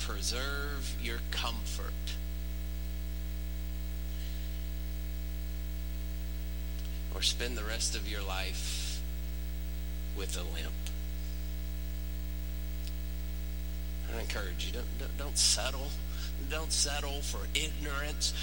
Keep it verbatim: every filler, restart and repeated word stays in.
preserve your comfort. Or spend the rest of your life with a limp. I encourage you, don't, don't, don't settle. Don't settle for ignorance.